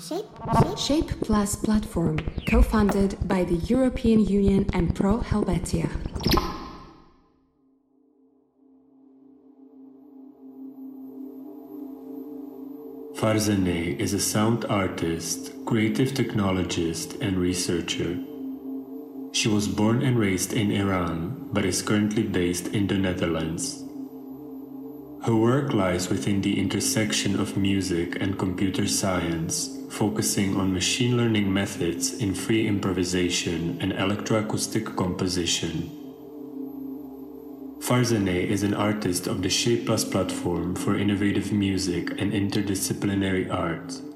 Shape Plus platform, co-funded by the European Union and Pro Helvetia. Farzaneh is a sound artist, creative technologist, and researcher. She was born and raised in Iran, but is currently based in the Netherlands. Her work lies within the intersection of music and computer science, focusing on machine learning methods in free improvisation and electroacoustic composition. Farzaneh is an artist of the Shape Plus platform for innovative music and interdisciplinary art.